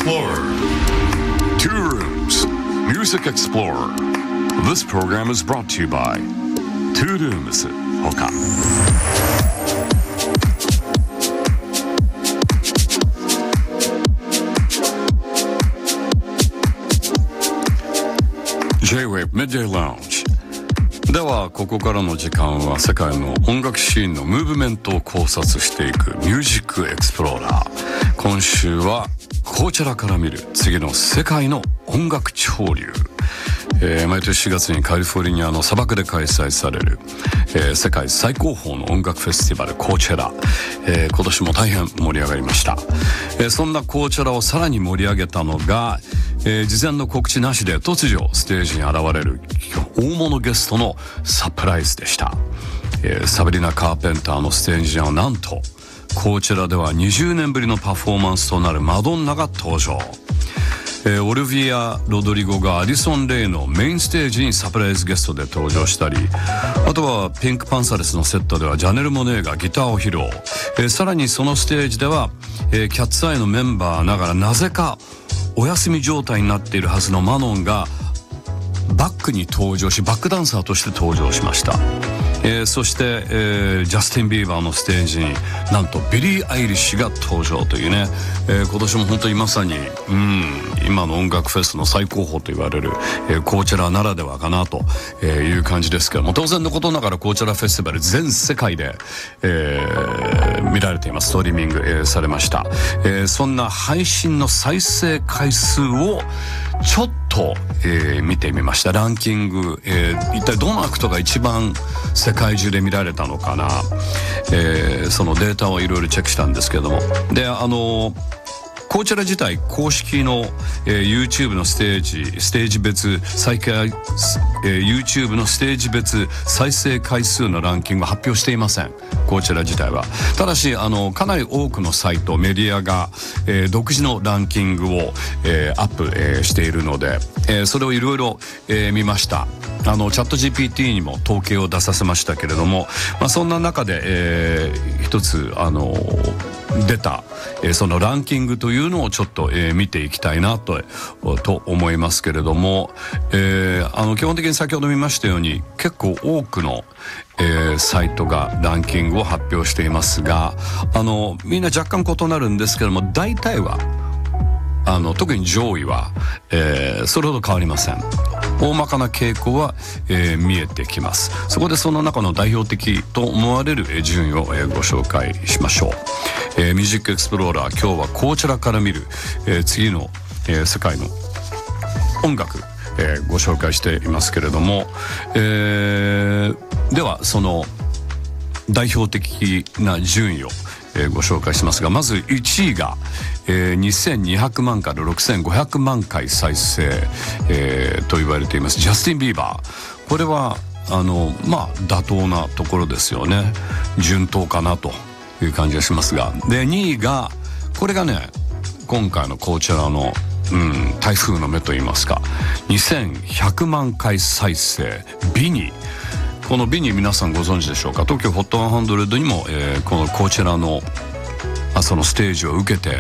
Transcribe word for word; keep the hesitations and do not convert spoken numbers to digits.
Explorer. Two Rooms Music Explorer. This program is brought to you by Two Rooms ほか。J-Wave Midday Lounge。ではここからの時間は世界の音楽シーンのムーブメントを考察していくミュージックエクスプローラー。今週はコーチェラから見る次の世界の音楽潮流。えー、毎年しがつにカリフォルニアの砂漠で開催される、えー、世界最高峰の音楽フェスティバルコーチェラ、えー、今年も大変盛り上がりました。えー、そんなコーチェラをさらに盛り上げたのが、えー、事前の告知なしで突如ステージに現れる大物ゲストのサプライズでした。えー、サブリナ・カーペンターのステージにはなんとコーチェラではにじゅうねんぶりのパフォーマンスとなるマドンナが登場。えー、オリヴィア・ロドリゴがアディソン・レイのメインステージにサプライズゲストで登場したり、あとはピンク・パンサレスのセットではジャネル・モネーがギターを披露。えー、さらにそのステージでは、えー、キャッツアイのメンバーながらなぜかお休み状態になっているはずのマノンがバックに登場し、バックダンサーとして登場しました。えー、そして、えー、ジャスティン・ビーバーのステージになんとビリー・アイリッシュが登場というね、えー、今年も本当にまさに、うん、今の音楽フェスの最高峰と言われる、えー、コーチェラならではかなという感じですけども、当然のことながらコーチェラフェスティバル全世界で、えー、見られています。ストリーミング、えー、されました。えー、そんな配信の再生回数をちょっと、えー、見てみました。ランキング、えー、一体どのアクトが一番世界中で見られたのかな、えー、そのデータをいろいろチェックしたんですけども、であのコーチェラ自体公式の、えー、YouTube のステージステージ別再開、えー、YouTube のステージ別再生回数のランキングを発表していません。コーチェラ自体はただしあのかなり多くのサイトメディアが、えー、独自のランキングを、えー、アップ、えー、しているので、えー、それをいろいろ見ました。あのチャット ジーピーティー にも統計を出させましたけれども、まあ、そんな中で、えー、一つあの出た、えー、そのランキングというのをちょっと、えー、見ていきたいなと、と思いますけれども、えー、あの基本的に先ほど見ましたように結構多くの、えー、サイトがランキングを発表していますが、あのみんな若干異なるんですけども、大体はあの特に上位は、えー、それほど変わりません。大まかな傾向は、えー、見えてきます。そこでその中の代表的と思われる、えー、順位を、えー、ご紹介しましょう。えー、ミュージックエクスプローラー、今日はコーチェラから見る、えー、次の、えー、世界の音楽、えー、ご紹介していますけれども、えー、ではその代表的な順位をえー、ご紹介しますが、まずいちいが、えー、にせんにひゃくまんからろくせんごひゃくまん回再生、えー、と言われていますジャスティン・ビーバー。これはあのまあ妥当なところですよね。順当かなという感じがしますが、でにいがこれがね今回のコーチェラの、うん、台風の目といいますか、にせんひゃくまん回再生ビニー。このビニー皆さんご存知でしょうか。東京ホットひゃくにも、えー、このコーチェラのあそのステージを受けて、